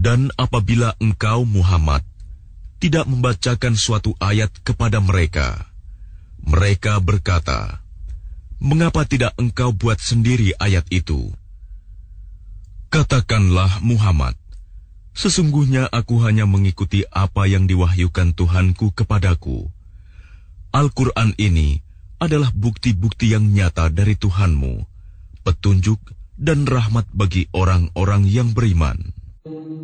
Dan apabila engkau, Muhammad, tidak membacakan suatu ayat kepada mereka, mereka berkata, "Mengapa tidak engkau buat sendiri ayat itu?" Katakanlah, Muhammad, sesungguhnya aku hanya mengikuti apa yang diwahyukan Tuhanku kepadaku. Al-Quran ini adalah bukti-bukti yang nyata dari Tuhanmu, petunjuk dan rahmat bagi orang-orang yang beriman.